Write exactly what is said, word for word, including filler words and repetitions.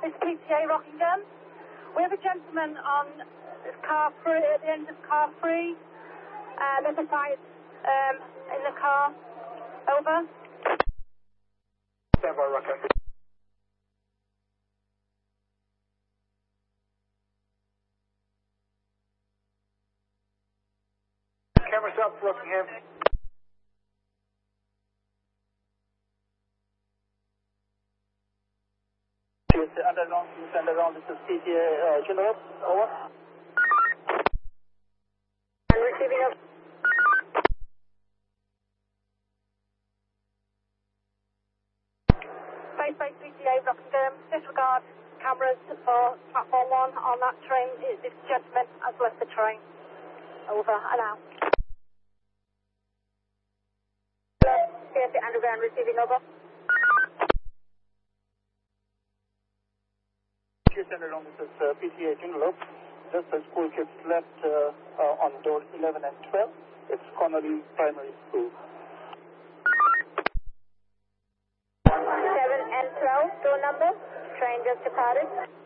This is P T A Rockingham. We have a gentleman on car three, at the end of car three. Uh, there's a fight um, in the car. Over. Stand by, Rockingham. Cameras up, Rockingham. Underground, underground, this is P T A uh, General. Over. I'm receiving a... Space Base P T A Rockingham. Disregard cameras for platform one on that train. This gentleman has left the train. Over and out. Hello, P S A Underground receiving over. Underground, this is uh, P T A General. Just as school kids left uh, uh, on door eleven and twelve. It's Connolly Primary School. seven and twelve, door number. Train just departed.